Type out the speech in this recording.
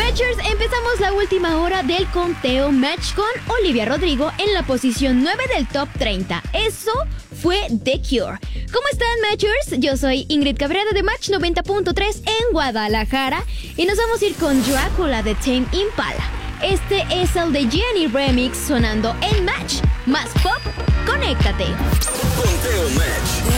Matchers, empezamos la última hora del conteo Match con Olivia Rodrigo en la posición 9 del Top 30. Eso fue The Cure. ¿Cómo están, Matchers? Yo soy Ingrid Cabrera de Match 90.3 en Guadalajara y nos vamos a ir con Drácula de Tame Impala. Este es el de Jenny Remix sonando en Match. Más pop, conéctate. Conteo Match.